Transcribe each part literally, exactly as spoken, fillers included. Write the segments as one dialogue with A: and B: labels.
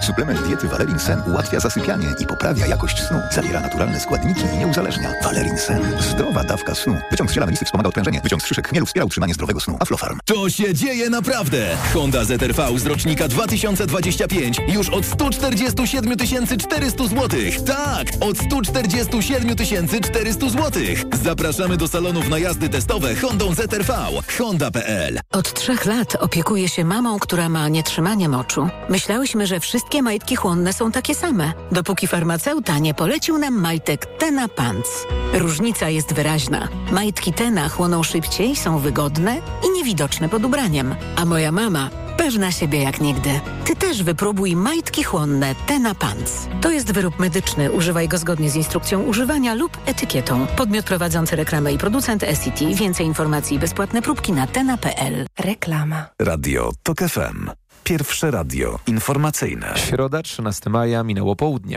A: Suplement diety Valerin Sen ułatwia zasypianie i poprawia jakość snu. Zawiera naturalne składniki i nie uzależnia. Valerin Sen. Zdrowa dawka snu. Wyciąg z ziela melisy wspomaga odprężenie. Wyciąg z szyszek chmielu wspiera utrzymanie zdrowego snu. Aflofarm.
B: To się dzieje naprawdę! Honda Z R V z rocznika dwa tysiące dwudziestego piątego już od sto czterdzieści siedem tysięcy czterysta złotych. Tak! Od sto czterdzieści siedem tysięcy czterysta złotych. Zapraszamy do salonów na jazdy testowe Hondą Z R V. Honda kropka p l.
C: Od trzech lat opiekuję się mamą, która ma nietrzymanie moczu. Myślałyśmy, że wszystkie majtki chłonne są takie same, dopóki farmaceuta nie polecił nam majtek Tena Pants. Różnica jest wyraźna. Majtki Tena chłoną szybciej, są wygodne i niewidoczne pod ubraniem. A moja mama pewna siebie jak nigdy. Ty też wypróbuj majtki chłonne Tena Pants. To jest wyrób medyczny. Używaj go zgodnie z instrukcją używania lub etykietą. Podmiot prowadzący reklamę i producent S C T. Więcej informacji i bezpłatne próbki na tena kropka p l. Reklama.
D: Radio Tok F M. Pierwsze radio informacyjne.
E: Środa, trzynastego maja, minęło południe.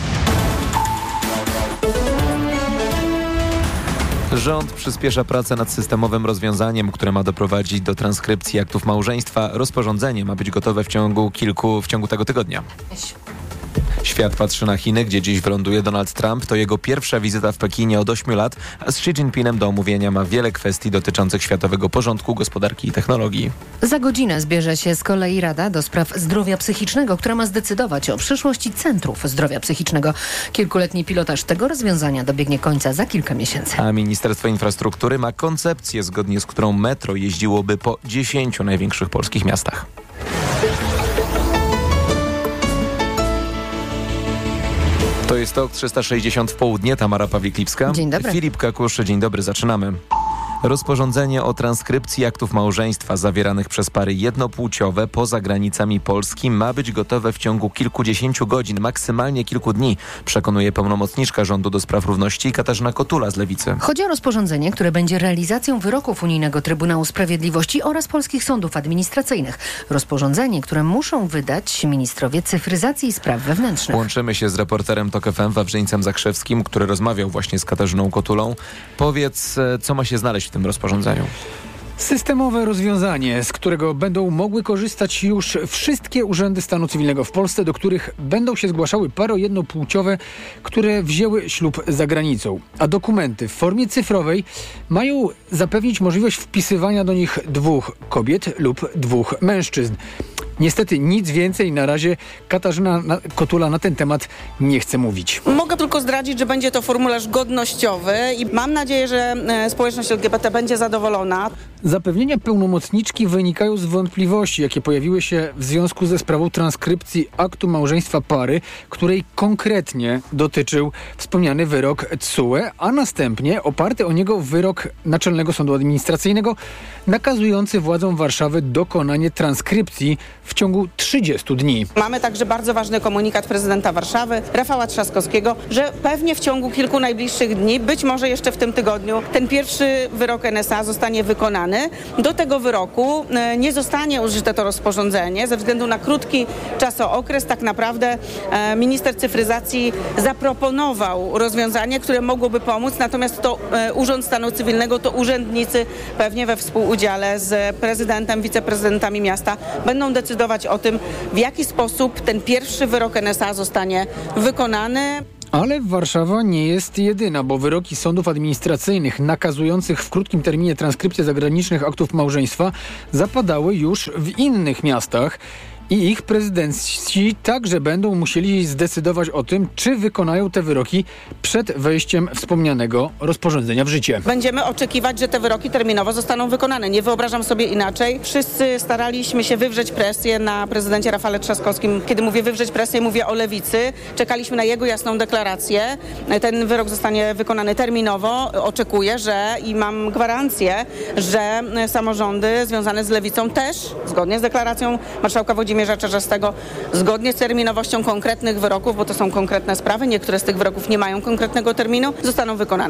E: Rząd przyspiesza pracę nad systemowym rozwiązaniem, które ma doprowadzić do transkrypcji aktów małżeństwa. Rozporządzenie ma być gotowe w ciągu kilku, w ciągu tego tygodnia. Świat patrzy na Chiny, gdzie dziś wyląduje Donald Trump. To jego pierwsza wizyta w Pekinie od ośmiu lat, a z Xi Jinpingem do omówienia ma wiele kwestii dotyczących światowego porządku, gospodarki i technologii.
F: Za godzinę zbierze się z kolei Rada do Spraw Zdrowia Psychicznego, która ma zdecydować o przyszłości centrów zdrowia psychicznego. Kilkuletni pilotaż tego rozwiązania dobiegnie końca za kilka miesięcy.
E: A Ministerstwo Infrastruktury ma koncepcję, zgodnie z którą metro jeździłoby po dziesięciu największych polskich miastach. To jest Tok trzysta sześćdziesiąt w południe. Tamara Pawlikliwska.
F: Dzień dobry.
E: Filip Kakusz. Dzień dobry, zaczynamy. Rozporządzenie o transkrypcji aktów małżeństwa zawieranych przez pary jednopłciowe poza granicami Polski ma być gotowe w ciągu kilkudziesięciu godzin, maksymalnie kilku dni, przekonuje pełnomocniczka rządu do spraw równości Katarzyna Kotula z Lewicy.
F: Chodzi o rozporządzenie, które będzie realizacją wyroków Unijnego Trybunału Sprawiedliwości oraz polskich sądów administracyjnych. Rozporządzenie, które muszą wydać ministrowie cyfryzacji i spraw wewnętrznych.
E: Łączymy się z reporterem Tok F M Wawrzyńcem Zakrzewskim, który rozmawiał właśnie z Katarzyną Kotulą. Powiedz, co ma się znaleźć w tym rozporządzeniu?
G: Systemowe rozwiązanie, z którego będą mogły korzystać już wszystkie urzędy stanu cywilnego w Polsce, do których będą się zgłaszały pary jednopłciowe, które wzięły ślub za granicą. A dokumenty w formie cyfrowej mają zapewnić możliwość wpisywania do nich dwóch kobiet lub dwóch mężczyzn. Niestety nic więcej na razie Katarzyna Kotula na ten temat nie chce mówić.
H: Mogę tylko zdradzić, że będzie to formularz godnościowy i mam nadzieję, że społeczność L G B T będzie zadowolona.
G: Zapewnienia pełnomocniczki wynikają z wątpliwości, jakie pojawiły się w związku ze sprawą transkrypcji aktu małżeństwa pary, której konkretnie dotyczył wspomniany wyrok T S U E, a następnie oparty o niego wyrok Naczelnego Sądu Administracyjnego nakazujący władzom Warszawy dokonanie transkrypcji w ciągu trzydziestu dni.
H: Mamy także bardzo ważny komunikat prezydenta Warszawy, Rafała Trzaskowskiego, że pewnie w ciągu kilku najbliższych dni, być może jeszcze w tym tygodniu, ten pierwszy wyrok N S A zostanie wykonany. Do tego wyroku nie zostanie użyte to rozporządzenie ze względu na krótki czasookres. Tak naprawdę minister cyfryzacji zaproponował rozwiązanie, które mogłoby pomóc, natomiast to Urząd Stanu Cywilnego, to urzędnicy pewnie we współudziale z prezydentem, wiceprezydentami miasta będą decydować o tym, w jaki sposób ten pierwszy wyrok N S A zostanie wykonany.
G: Ale Warszawa nie jest jedyna, bo wyroki sądów administracyjnych nakazujących w krótkim terminie transkrypcję zagranicznych aktów małżeństwa zapadały już w innych miastach. I ich prezydenci także będą musieli zdecydować o tym, czy wykonają te wyroki przed wejściem wspomnianego rozporządzenia w życie.
H: Będziemy oczekiwać, że te wyroki terminowo zostaną wykonane. Nie wyobrażam sobie inaczej. Wszyscy staraliśmy się wywrzeć presję na prezydencie Rafale Trzaskowskim. Kiedy mówię wywrzeć presję, mówię o Lewicy. Czekaliśmy na jego jasną deklarację. Ten wyrok zostanie wykonany terminowo. Oczekuję, że i mam gwarancję, że samorządy związane z Lewicą też, zgodnie z deklaracją marszałka Włodzimierza Czarzastego, zgodnie z terminowością konkretnych wyroków, bo to są konkretne sprawy, niektóre z tych wyroków nie mają konkretnego terminu, zostaną wykonane.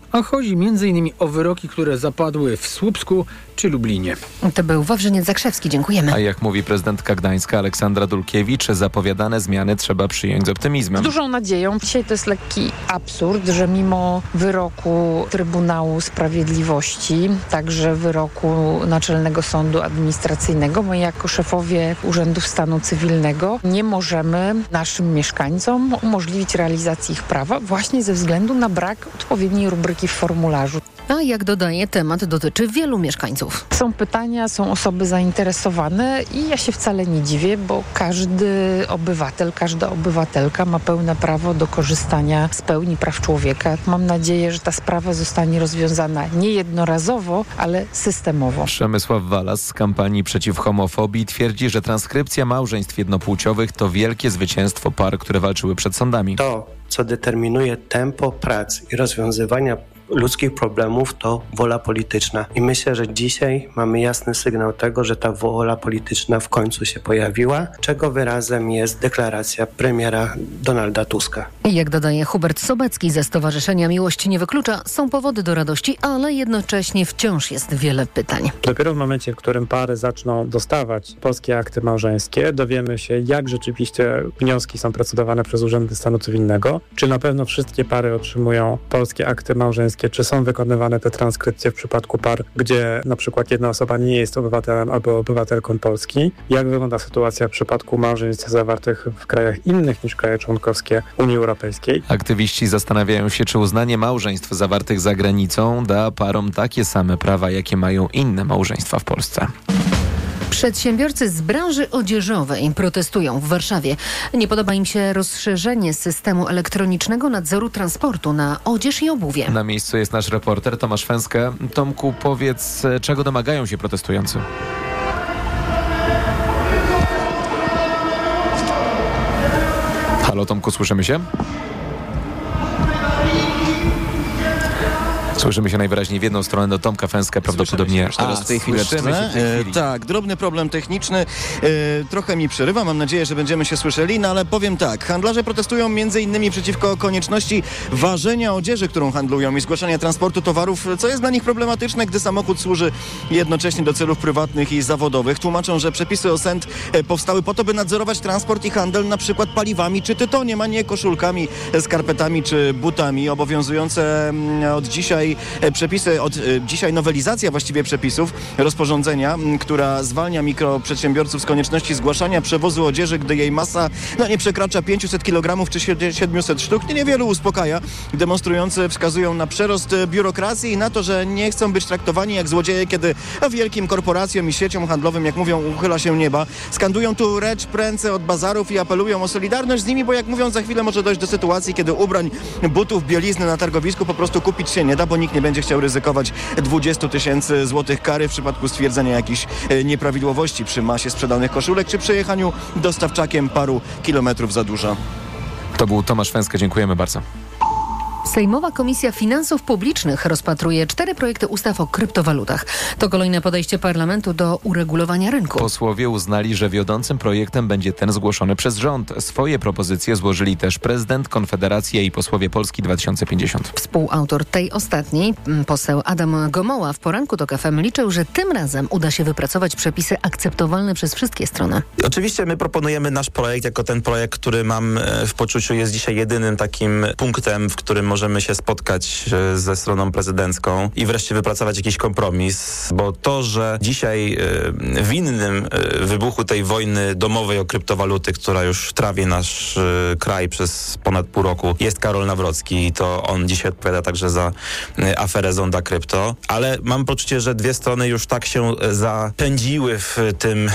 G: a chodzi między innymi o wyroki, które zapadły w Słupsku czy Lublinie.
F: To był Wawrzyniec Zakrzewski. Dziękujemy.
E: A jak mówi prezydentka Gdańska Aleksandra Dulkiewicz, zapowiadane zmiany trzeba przyjąć z optymizmem.
I: Z dużą nadzieją. Dzisiaj to jest lekki absurd, że mimo wyroku Trybunału Sprawiedliwości, także wyroku Naczelnego Sądu Administracyjnego, my jako szefowie Urzędów Stanu Cywilnego nie możemy naszym mieszkańcom umożliwić realizacji ich prawa właśnie ze względu na brak odpowiedniej rubryki w formularzu.
F: A jak dodaje, temat dotyczy wielu mieszkańców.
I: Są pytania, są osoby zainteresowane i ja się wcale nie dziwię, bo każdy obywatel, każda obywatelka ma pełne prawo do korzystania z pełni praw człowieka. Mam nadzieję, że ta sprawa zostanie rozwiązana nie jednorazowo, ale systemowo.
E: Przemysław Walas z kampanii przeciw homofobii twierdzi, że transkrypcja małżeństw jednopłciowych to wielkie zwycięstwo par, które walczyły przed sądami.
J: To, co determinuje tempo prac i rozwiązywania ludzkich problemów, to wola polityczna. I myślę, że dzisiaj mamy jasny sygnał tego, że ta wola polityczna w końcu się pojawiła, czego wyrazem jest deklaracja premiera Donalda Tuska.
F: Jak dodaje Hubert Sobecki ze Stowarzyszenia Miłość Nie Wyklucza, są powody do radości, ale jednocześnie wciąż jest wiele pytań.
K: Dopiero w momencie, w którym pary zaczną dostawać polskie akty małżeńskie, dowiemy się, jak rzeczywiście wnioski są procedowane przez Urzędy Stanu Cywilnego, czy na pewno wszystkie pary otrzymują polskie akty małżeńskie, czy są wykonywane te transkrypcje w przypadku par, gdzie na przykład jedna osoba nie jest obywatelem albo obywatelką Polski. Jak wygląda sytuacja w przypadku małżeństw zawartych w krajach innych niż kraje członkowskie Unii Europejskiej.
E: Aktywiści zastanawiają się, czy uznanie małżeństw zawartych za granicą da parom takie same prawa, jakie mają inne małżeństwa w Polsce.
F: Przedsiębiorcy z branży odzieżowej protestują w Warszawie. Nie podoba im się rozszerzenie systemu elektronicznego nadzoru transportu na odzież i obuwie.
E: Na miejscu jest nasz reporter Tomasz Fęskę. Tomku, powiedz, czego domagają się protestujący? Halo Tomku, słyszymy się? Słyszymy się najwyraźniej w jedną stronę do Tomka Fęskę, prawdopodobnie.
L: A, w tej chwileczce. E, tak, drobny problem techniczny. E, trochę mi przerywa, mam nadzieję, że będziemy się słyszeli, no ale powiem tak. Handlarze protestują między innymi przeciwko konieczności ważenia odzieży, którą handlują i zgłaszania transportu towarów, co jest dla nich problematyczne, gdy samochód służy jednocześnie do celów prywatnych i zawodowych. Tłumaczą, że przepisy o S E N T powstały po to, by nadzorować transport i handel na przykład paliwami czy tytoniem, a nie koszulkami, skarpetami czy butami. Obowiązujące od dzisiaj przepisy, od dzisiaj nowelizacja właściwie przepisów rozporządzenia, która zwalnia mikroprzedsiębiorców z konieczności zgłaszania przewozu odzieży, gdy jej masa no, nie przekracza pięćset kilogramów czy siedemset sztuk. Niewielu uspokaja. Demonstrujący wskazują na przerost biurokracji i na to, że nie chcą być traktowani jak złodzieje, kiedy wielkim korporacjom i sieciom handlowym, jak mówią, uchyla się nieba. Skandują tu recz pręce od bazarów i apelują o solidarność z nimi, bo jak mówią, za chwilę może dojść do sytuacji, kiedy ubrań, butów, bielizny na targowisku po prostu kupić się nie da, bo nikt nie będzie chciał ryzykować dwadzieścia tysięcy złotych kary w przypadku stwierdzenia jakichś nieprawidłowości przy masie sprzedanych koszulek czy przejechaniu dostawczakiem paru kilometrów za dużo.
E: To był Tomasz Fęskę, dziękujemy bardzo.
F: Sejmowa Komisja Finansów Publicznych rozpatruje cztery projekty ustaw o kryptowalutach. To kolejne podejście parlamentu do uregulowania rynku.
E: Posłowie uznali, że wiodącym projektem będzie ten zgłoszony przez rząd. Swoje propozycje złożyli też prezydent, Konfederacja i posłowie Polski dwa tysiące pięćdziesiąt.
F: Współautor tej ostatniej, poseł Adam Gomoła, w poranku Tok F M liczył, że tym razem uda się wypracować przepisy akceptowalne przez wszystkie strony.
M: Oczywiście my proponujemy nasz projekt jako ten projekt, który mam w poczuciu jest dzisiaj jedynym takim punktem, w którym możemy się spotkać ze stroną prezydencką i wreszcie wypracować jakiś kompromis, bo to, że dzisiaj winnym wybuchu tej wojny domowej o kryptowaluty, która już trawi nasz kraj przez ponad pół roku, jest Karol Nawrocki i to on dzisiaj odpowiada także za aferę Zonda Krypto, ale mam poczucie, że dwie strony już tak się zapędziły w tym